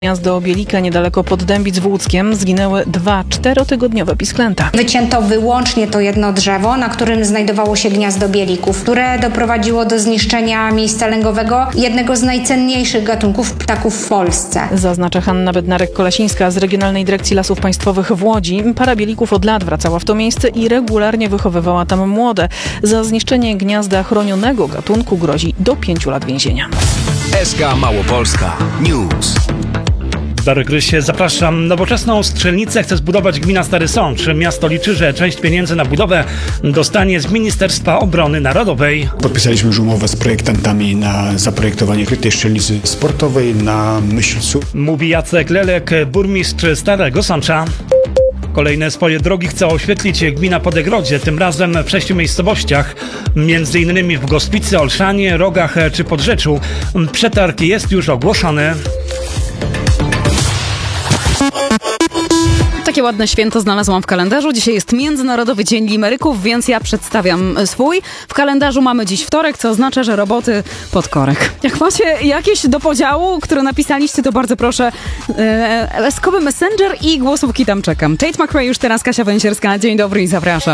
Gniazdo Bielika niedaleko Poddębic w Łódzkiem zginęły 2 czterotygodniowe pisklęta. Wycięto wyłącznie to jedno drzewo, na którym znajdowało się gniazdo bielików, które doprowadziło do zniszczenia miejsca lęgowego jednego z najcenniejszych gatunków ptaków w Polsce. Zaznacza Hanna Bednarek-Kolasińska z Regionalnej Dyrekcji Lasów Państwowych w Łodzi. Para bielików od lat wracała w to miejsce i regularnie wychowywała tam młode. Za zniszczenie gniazda chronionego gatunku grozi do 5 lat więzienia. SK Małopolska News. Darek Rysie, zapraszam. Nowoczesną strzelnicę chce zbudować gmina Stary Sącz. Miasto liczy, że część pieniędzy na budowę dostanie z Ministerstwa Obrony Narodowej. Podpisaliśmy już umowę z projektantami na zaprojektowanie tej strzelnicy sportowej na Myślcu. Mówi Jacek Lelek, burmistrz Starego Sącza. Kolejne swoje drogi chce oświetlić gmina Podegrodzie, tym razem w 6 miejscowościach, między innymi w Gospicy, Olszanie, Rogach czy Podrzeczu. Przetarg jest już ogłoszony. Takie ładne święto znalazłam w kalendarzu. Dzisiaj jest Międzynarodowy Dzień Limeryków, więc ja przedstawiam swój. W kalendarzu mamy dziś wtorek, co oznacza, że roboty pod korek. Jak macie jakieś do podziału, które napisaliście, to bardzo proszę. Leskowy Messenger i głosówki tam czekam. Tate McRae już teraz, Kasia Węsierska. Dzień dobry i zapraszam.